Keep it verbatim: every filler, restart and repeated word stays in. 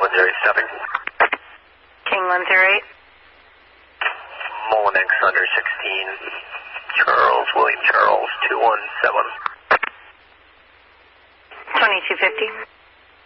one zero seven. King one zero eight. Mullinex under sixteen. Charles, William Charles, two one seven. twenty-two fifty.